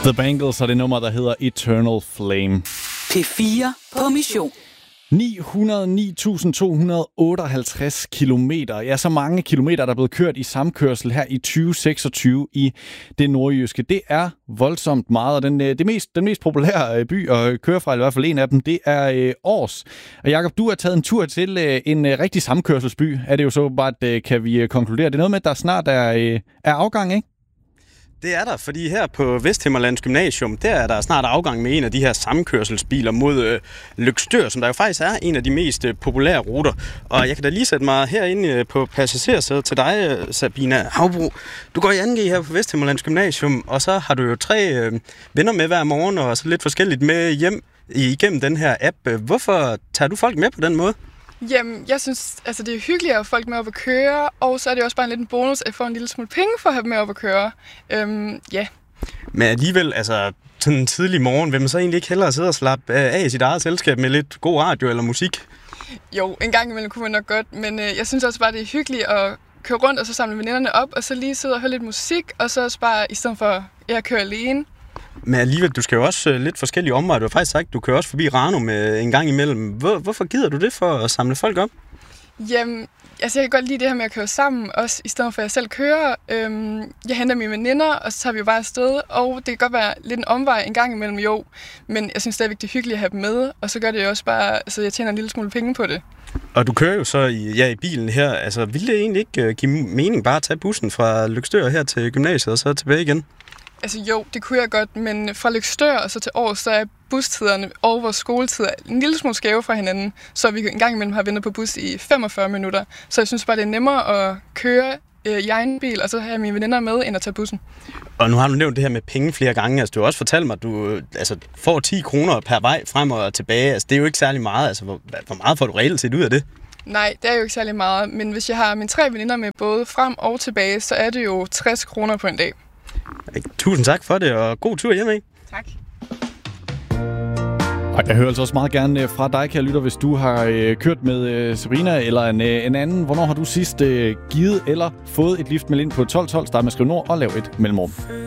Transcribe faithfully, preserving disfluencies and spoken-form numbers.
The Bangles og det nummer, der hedder Eternal Flame. P fire på mission. ni hundrede og ni tusind to hundrede og otteoghalvtreds kilometer. Ja, så mange kilometer, der er blevet kørt i samkørsel her i tyve seksogtyve i det nordjyske. Det er voldsomt meget, og den, det mest, den mest populære by at køre fra, i hvert fald en af dem, det er øh, Aars. Og Jakob, du har taget en tur til øh, en øh, rigtig samkørselsby, er det jo så bare, øh, kan vi øh, konkludere. Det er noget med, at der snart er, øh, er afgang, ikke? Det er der, fordi her på Vesthimmerlands Gymnasium, der er der snart afgang med en af de her samkørselsbiler mod øh, Løgstør, som der jo faktisk er en af de mest øh, populære ruter. Og jeg kan da lige sætte mig herinde øh, på passagersædet til dig, øh, Sabina Havbro. Du går i anden G her på Vesthimmerlands Gymnasium, og så har du jo tre øh, venner med hver morgen, og så lidt forskelligt med hjem igennem den her app. Hvorfor tager du folk med på den måde? Jamen, jeg synes, altså det er hyggeligt at have folk med op at køre, og så er det også bare en liten bonus, at jeg får en lille smule penge for at have dem med op at køre. Øhm, ja. Men alligevel, altså sådan en tidlig morgen, vil man så egentlig ikke hellere sidde og slappe af i sit eget selskab med lidt god radio eller musik? Jo, en gang imellem kunne man nok godt, men øh, jeg synes også bare, det er hyggeligt at køre rundt og så samle veninderne op, og så lige sidde og høre lidt musik, og så også bare, i stedet for ja, at køre alene. Men alligevel, du skal jo også uh, lidt forskellige omveje. Du har faktisk sagt, du kører også forbi Ranum uh, en gang imellem. Hvor, hvorfor gider du det for at samle folk op? Jamen, altså jeg kan godt lide det her med at køre sammen, også i stedet for at jeg selv kører. Øhm, jeg henter mine veninder, og så tager vi jo bare afsted. Og det kan godt være lidt en omvej en gang imellem, jo. Men jeg synes stadigvæk, det er hyggeligt at have dem med. Og så gør det jo også bare, altså jeg tjener en lille smule penge på det. Og du kører jo så i, ja, i bilen her. Altså, ville det egentlig ikke uh, give mening bare at tage bussen fra Løgstør her til gymnasiet og så tilbage igen? Altså jo, det kunne jeg godt, men fra Løgstør og så til Aarhus, så er bustiderne og vores skoletider en lille smule skæve fra hinanden, så vi en gang imellem har ventet på bus i femogfyrre minutter. Så jeg synes bare, det er nemmere at køre øh, i egen bil, og så have mine veninder med, end at tage bussen. Og nu har du nævnt det her med penge flere gange. Altså, du har også fortalt mig, at du altså, får ti kroner per vej frem og tilbage. Altså, det er jo ikke særlig meget. Altså, hvor, hvor meget får du reelt set ud af det? Nej, det er jo ikke særlig meget, men hvis jeg har mine tre veninder med både frem og tilbage, så er det jo tres kroner på en dag. Tusind tak for det, og god tur hjemme, ikke? Tak. Og jeg hører altså også meget gerne fra dig, kære lytter, hvis du har øh, kørt med øh, Sabrina eller en, øh, en anden. Hvornår har du sidst øh, givet eller fået et lift med ind på tolv tolv? Start med at skrive nord og lav et mellemrum.